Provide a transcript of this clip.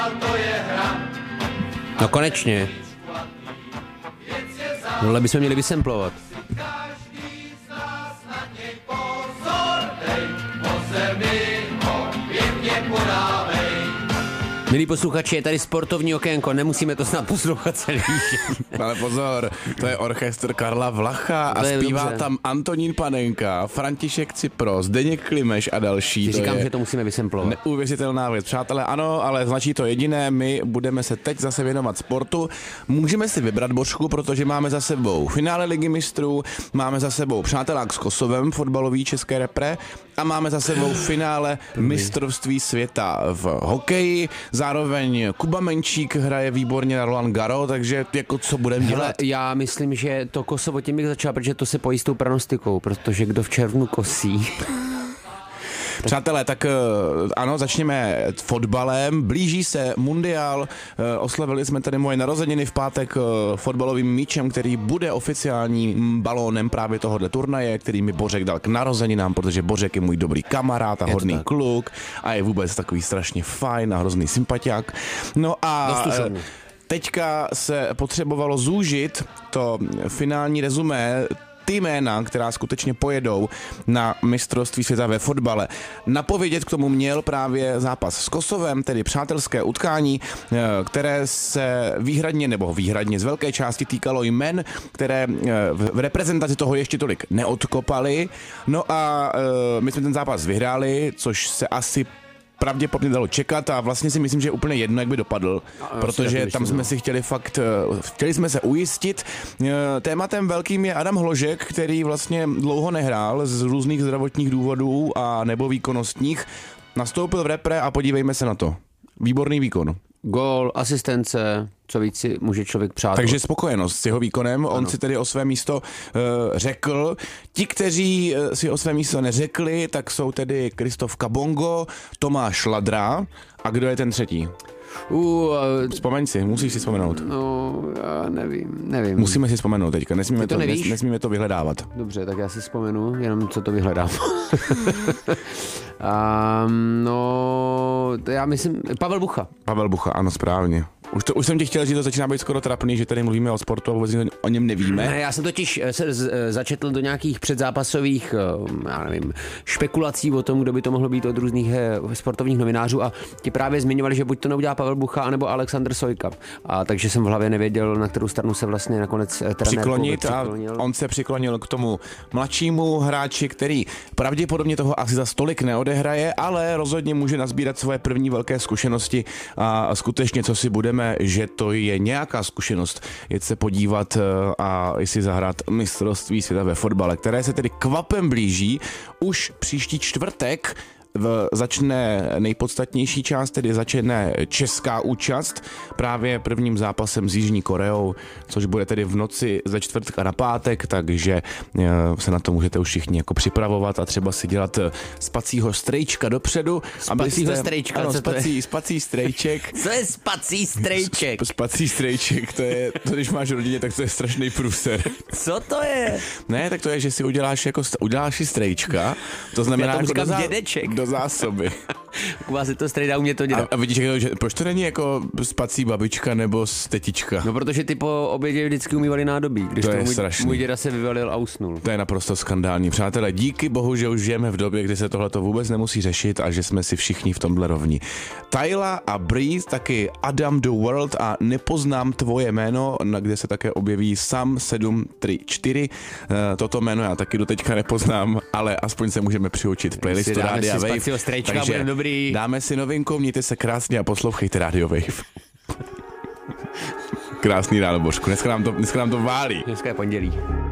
No konečně. Tohle bychom měli vysemplovat. Milí posluchači, je tady sportovní okénko, nemusíme to snad poslouchat celý. Ale pozor, to je orchestr Karla Vlacha a zpívá dobře. tam Antonín Panenka, František Cipro, Zdeněk Klimeš a další. Říkám, že to musíme vysemplovat. Neuvěřitelná věc. Přátelé, ano, ale značí to jediné, my budeme se teď zase věnovat sportu. Můžeme si vybrat, Božku, protože máme za sebou finále Ligy mistrů, máme za sebou přátelák s Kosovem, fotbalový české repre, a máme za sebou finále mistrovství světa v hokeji. Zároveň Kuba Menčík hraje výborně na Roland Garros, takže jako co budeme dělat? Hele, já myslím, že to Kosovo tím bych začal, protože to se pojí s tou pranostikou, protože kdo v červnu kosí. Přátelé, tak ano, začněme fotbalem. Blíží se mundiál, oslavili jsme tady moje narozeniny v pátek fotbalovým míčem, který bude oficiálním balónem právě tohohle turnaje, který mi Bořek dal k narozeninám, protože Bořek je můj dobrý kamarád a hodný kluk a je vůbec takový strašně fajn a hrozný sympatiák. No a teďka se potřebovalo zúžit to finální rezumé, ty jména, která skutečně pojedou na mistrovství světa ve fotbale. Napovědět k tomu měl právě zápas s Kosovem, tedy přátelské utkání, které se výhradně z velké části týkalo jmen, které v reprezentaci toho ještě tolik neodkopali. No a my jsme ten zápas vyhráli, což se asi pravděpodobně dalo čekat a vlastně si myslím, že je úplně jedno, jak by dopadl, protože tam jsme si chtěli jsme se ujistit. Tématem velkým je Adam Hložek, který vlastně dlouho nehrál z různých zdravotních důvodů a nebo výkonnostních. Nastoupil v repre a podívejme se na to. Výborný výkon. Gól, asistence, co víc si může člověk přát. Takže spokojenost s jeho výkonem, on si tedy o své místo řekl. Ti, kteří si o své místo neřekli, tak jsou tedy Kristof Kabongo, Tomáš Ladra a kdo je ten třetí? Vzpomeň si, musíš si vzpomenout. No, já nevím. Musíme si vzpomenout teďka, nesmíme to vyhledávat. Dobře, tak já si vzpomenu, jenom co to vyhledám. Já myslím, Pavel Bucha, ano, správně. Už jsem ti chtěl, že to začíná být skoro trapný, že tady mluvíme o sportu a vůbec o něm nevíme. Ne, já jsem totiž se začetl do nějakých předzápasových, špekulací o tom, kdo by to mohlo být od různých sportovních novinářů a ti právě zmiňovali, že buď to neudělá Pavel Bucha, anebo Alexander Sojka. A takže jsem v hlavě nevěděl, na kterou stranu se vlastně nakonec přiklonil. On se přiklonil k tomu mladšímu hráči, který pravděpodobně toho asi za stolik neodehraje, ale rozhodně může nazbírat svoje první velké zkušenosti a skutečně, co si budeme, že to je nějaká zkušenost, jet se podívat a si zahrát mistrovství světa ve fotbale, které se tedy kvapem blíží už příští čtvrtek. Začne nejpodstatnější část, tedy začne česká účast právě prvním zápasem s Jižní Koreou, což bude tedy v noci ze čtvrtka na pátek, takže se na to můžete už všichni jako připravovat a třeba si dělat spacího strejčka dopředu. Spacího strejčka, ano, spací strejček. Co je spací strejček? Spací strejček, to když máš rodině, tak to je strašný průser. Co to je? Ne, tak to je, že si uděláš si strejčka, to znamená dědeček. Do zásoby. U vás je to strejdá, u mě to dělá. A vidíš, že proč to není jako spací babička nebo tetička? No, protože ty po obědě vždycky umývali nádobí, když to můj děda se vyvalil a usnul. To je naprosto skandální. Přátelé, díky bohu, že už žijeme v době, kdy se tohleto vůbec nemusí řešit a že jsme si všichni v tomhle rovní. Tyla a Breeze, taky Adam the World a Nepoznám tvoje jméno, na kde se také objeví Sam 734. Toto jméno já taky doteďka nepoznám, ale aspoň se můžeme přiučit v playlistu Rádia Wave. Takže dobrý. Dáme si novinku, mějte se krásně a poslouchejte Radio Wave. Krásný ráno, Božku. Dneska nám to válí. Dneska je pondělí.